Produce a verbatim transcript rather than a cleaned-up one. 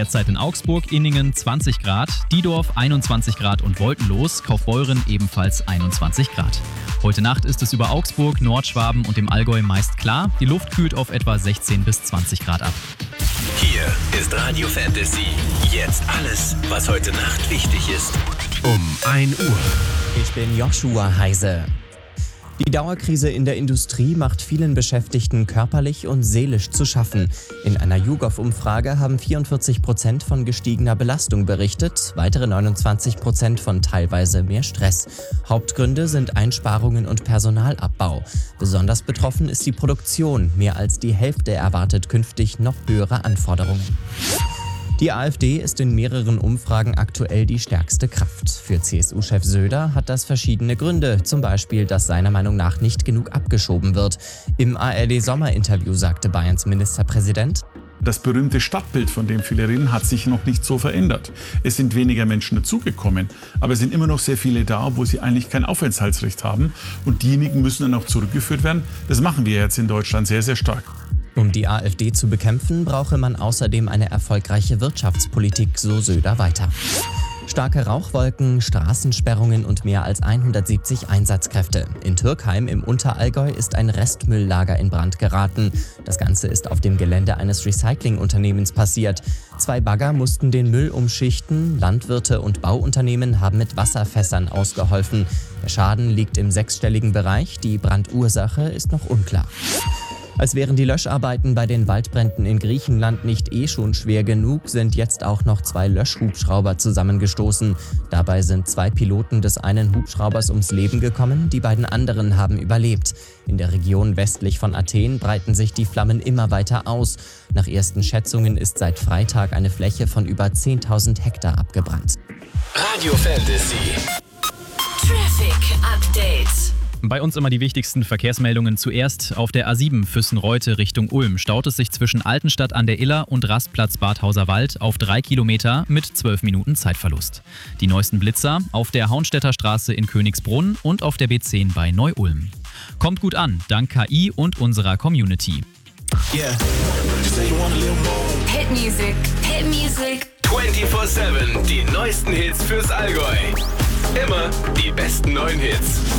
derzeit in Augsburg, Inningen zwanzig Grad, Diedorf einundzwanzig Grad und Woltenloos, Kaufbeuren ebenfalls einundzwanzig Grad. Heute Nacht ist es über Augsburg, Nordschwaben und dem Allgäu meist klar. Die Luft kühlt auf etwa sechzehn bis zwanzig Grad ab. Hier ist Radio Fantasy. Jetzt alles, was heute Nacht wichtig ist. Um ein Uhr. Ich bin Joshua Heise. Die Dauerkrise in der Industrie macht vielen Beschäftigten körperlich und seelisch zu schaffen. In einer YouGov-Umfrage haben vierundvierzig Prozent von gestiegener Belastung berichtet, weitere neunundzwanzig Prozent von teilweise mehr Stress. Hauptgründe sind Einsparungen und Personalabbau. Besonders betroffen ist die Produktion. Mehr als die Hälfte erwartet künftig noch höhere Anforderungen. Die AfD ist in mehreren Umfragen aktuell die stärkste Kraft. Für C S U-Chef Söder hat das verschiedene Gründe, zum Beispiel, dass seiner Meinung nach nicht genug abgeschoben wird. Im A R D-Sommerinterview sagte Bayerns Ministerpräsident: Das berühmte Stadtbild, von dem viele reden, hat sich noch nicht so verändert. Es sind weniger Menschen dazugekommen, aber es sind immer noch sehr viele da, wo sie eigentlich kein Aufenthaltsrecht haben. Und diejenigen müssen dann auch zurückgeführt werden. Das machen wir jetzt in Deutschland sehr, sehr stark. Um die AfD zu bekämpfen, brauche man außerdem eine erfolgreiche Wirtschaftspolitik, so Söder weiter. Starke Rauchwolken, Straßensperrungen und mehr als hundertsiebzig Einsatzkräfte. In Türkheim im Unterallgäu ist ein Restmülllager in Brand geraten. Das Ganze ist auf dem Gelände eines Recyclingunternehmens passiert. Zwei Bagger mussten den Müll umschichten. Landwirte und Bauunternehmen haben mit Wasserfässern ausgeholfen. Der Schaden liegt im sechsstelligen Bereich. Die Brandursache ist noch unklar. Als wären die Löscharbeiten bei den Waldbränden in Griechenland nicht eh schon schwer genug, sind jetzt auch noch zwei Löschhubschrauber zusammengestoßen. Dabei sind zwei Piloten des einen Hubschraubers ums Leben gekommen, die beiden anderen haben überlebt. In der Region westlich von Athen breiten sich die Flammen immer weiter aus. Nach ersten Schätzungen ist seit Freitag eine Fläche von über zehntausend Hektar abgebrannt. Radio Fantasy. Traffic Update. Bei uns immer die wichtigsten Verkehrsmeldungen zuerst. Auf der A sieben Füssen-Reute Richtung Ulm staut es sich zwischen Altenstadt an der Iller und Rastplatz Bad Hauserwald auf drei Kilometer mit zwölf Minuten Zeitverlust. Die neuesten Blitzer auf der Haunstädter Straße in Königsbrunn und auf der B zehn bei Neu-Ulm. Kommt gut an, dank K I und unserer Community. Yeah. Hit Music, Hit Music. vierundzwanzig sieben, die neuesten Hits fürs Allgäu. Immer die besten neuen Hits.